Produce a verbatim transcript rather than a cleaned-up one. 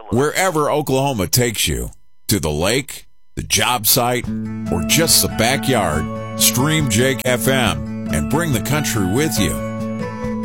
Wherever Oklahoma takes you, to the lake, the job site, or just the backyard, stream Jake F M and bring the country with you.